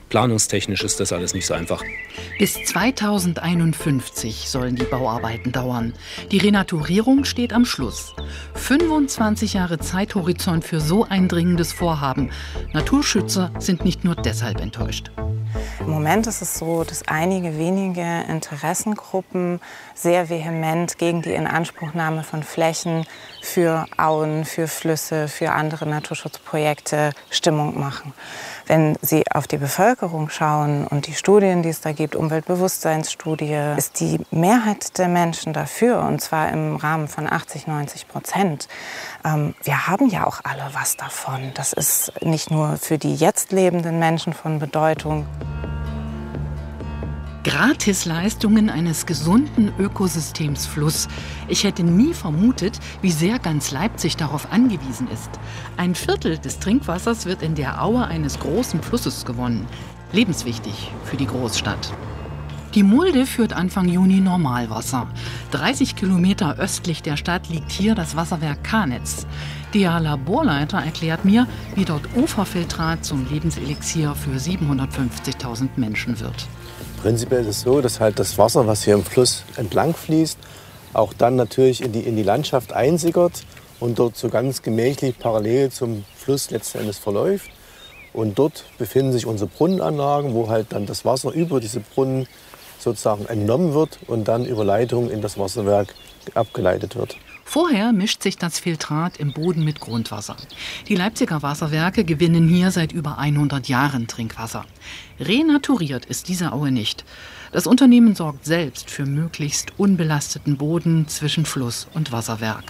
planungstechnisch ist das alles nicht so einfach. Bis 2051 sollen die Bauarbeiten dauern. Die Renaturierung steht am Schluss. 25 Jahre Zeithorizont für so ein dringendes Vorhaben. Naturschützer sind nicht nur deshalb enttäuscht. Im Moment ist es so, dass einige wenige Interessengruppen sehr vehement gegen die Inanspruchnahme von Flächen für Auen, für Flüsse, für andere Naturschutzprojekte Stimmung machen. Wenn Sie auf die Bevölkerung schauen und die Studien, die es da gibt, Umweltbewusstseinsstudie, ist die Mehrheit der Menschen dafür, und zwar im Rahmen von 80–90%. Wir haben ja auch alle was davon. Das ist nicht nur für die jetzt lebenden Menschen von Bedeutung. Gratisleistungen eines gesunden Ökosystems Fluss. Ich hätte nie vermutet, wie sehr ganz Leipzig darauf angewiesen ist. 1/4 des Trinkwassers wird in der Aue eines großen Flusses gewonnen. Lebenswichtig für die Großstadt. Die Mulde führt Anfang Juni Normalwasser. 30 Kilometer östlich der Stadt liegt hier das Wasserwerk Kanitz. Der Laborleiter erklärt mir, wie dort Uferfiltrat zum Lebenselixier für 750.000 Menschen wird. Prinzipiell ist es so, dass halt das Wasser, was hier im Fluss entlang fließt, auch dann natürlich in die Landschaft einsickert und dort so ganz gemächlich parallel zum Fluss letzten Endes verläuft. Und dort befinden sich unsere Brunnenanlagen, wo halt dann das Wasser über diese Brunnen sozusagen entnommen wird und dann über Leitung in das Wasserwerk abgeleitet wird. Vorher mischt sich das Filtrat im Boden mit Grundwasser. Die Leipziger Wasserwerke gewinnen hier seit über 100 Jahren Trinkwasser. Renaturiert ist diese Aue nicht. Das Unternehmen sorgt selbst für möglichst unbelasteten Boden zwischen Fluss und Wasserwerk.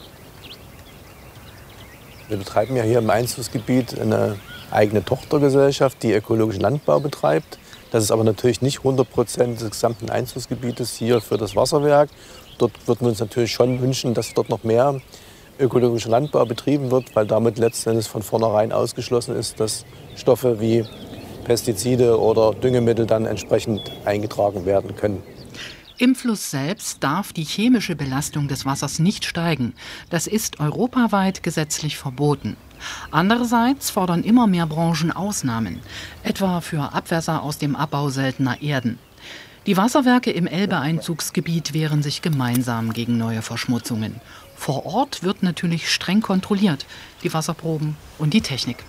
Wir betreiben ja hier im Einzugsgebiet eine eigene Tochtergesellschaft, die ökologischen Landbau betreibt. Das ist aber natürlich nicht 100% des gesamten Einzugsgebietes hier für das Wasserwerk. Dort würden wir uns natürlich schon wünschen, dass dort noch mehr ökologischer Landbau betrieben wird, weil damit letzten Endes von vornherein ausgeschlossen ist, dass Stoffe wie Pestizide oder Düngemittel dann entsprechend eingetragen werden können. Im Fluss selbst darf die chemische Belastung des Wassers nicht steigen. Das ist europaweit gesetzlich verboten. Andererseits fordern immer mehr Branchen Ausnahmen, etwa für Abwässer aus dem Abbau seltener Erden. Die Wasserwerke im Elbe-Einzugsgebiet wehren sich gemeinsam gegen neue Verschmutzungen. Vor Ort wird natürlich streng kontrolliert, die Wasserproben und die Technik.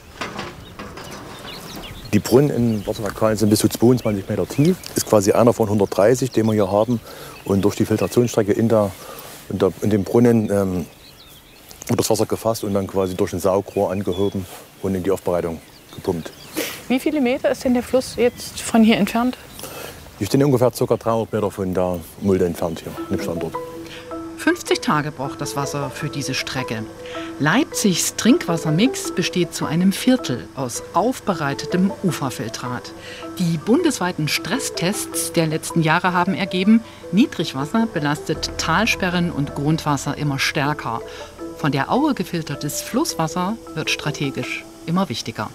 Die Brunnen in Wasserwerk Kanitz sind bis zu 22 Meter tief. Das ist quasi einer von 130, den wir hier haben. Und durch die Filtrationsstrecke in dem Brunnen wird das Wasser gefasst und dann quasi durch ein Saugrohr angehoben und in die Aufbereitung gepumpt. Wie viele Meter ist denn der Fluss jetzt von hier entfernt? Wir stehen ungefähr ca. 300 Meter von der Mulde entfernt hier, im Standort. 50 Tage braucht das Wasser für diese Strecke. Leipzigs Trinkwassermix besteht zu einem Viertel aus aufbereitetem Uferfiltrat. Die bundesweiten Stresstests der letzten Jahre haben ergeben, Niedrigwasser belastet Talsperren und Grundwasser immer stärker. Von der Aue gefiltertes Flusswasser wird strategisch immer wichtiger.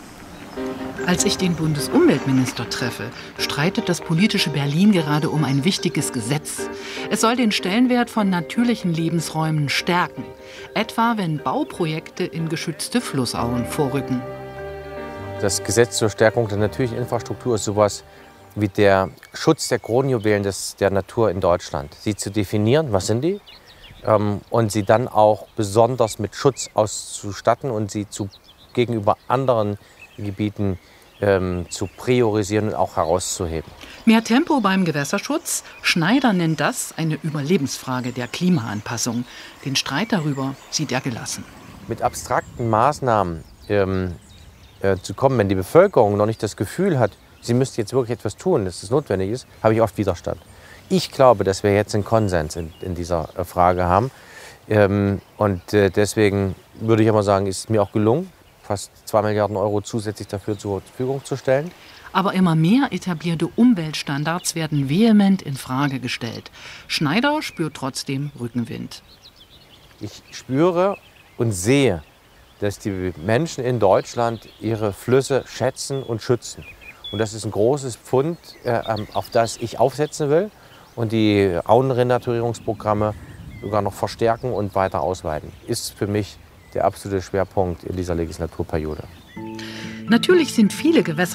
Als ich den Bundesumweltminister treffe, streitet das politische Berlin gerade um ein wichtiges Gesetz. Es soll den Stellenwert von natürlichen Lebensräumen stärken, etwa wenn Bauprojekte in geschützte Flussauen vorrücken. Das Gesetz zur Stärkung der natürlichen Infrastruktur ist sowas wie der Schutz der Kronjuwelen der Natur in Deutschland. Sie zu definieren, was sind die, und sie dann auch besonders mit Schutz auszustatten und sie gegenüber anderen Gebieten zu priorisieren und auch herauszuheben. Mehr Tempo beim Gewässerschutz? Schneider nennt das eine Überlebensfrage der Klimaanpassung. Den Streit darüber sieht er gelassen. Mit abstrakten Maßnahmen zu kommen, wenn die Bevölkerung noch nicht das Gefühl hat, sie müsste jetzt wirklich etwas tun, dass es notwendig ist, habe ich oft Widerstand. Ich glaube, dass wir jetzt einen Konsens in dieser Frage haben. Deswegen würde ich immer sagen, ist es mir auch gelungen, fast 2 Milliarden Euro zusätzlich dafür zur Verfügung zu stellen. Aber immer mehr etablierte Umweltstandards werden vehement in Frage gestellt. Schneider spürt trotzdem Rückenwind. Ich spüre und sehe, dass die Menschen in Deutschland ihre Flüsse schätzen und schützen. Und das ist ein großes Pfund, auf das ich aufsetzen will und die Auenrenaturierungsprogramme sogar noch verstärken und weiter ausweiten. Ist für mich der absolute Schwerpunkt in dieser Legislaturperiode. Natürlich sind viele Gewässer